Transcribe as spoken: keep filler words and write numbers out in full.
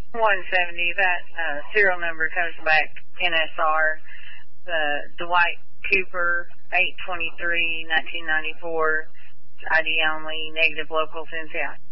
one seventy, that uh, serial number comes back N S R, uh, Dwight Cooper, eight twenty-three, nineteen ninety-four, I D only, negative locals in town.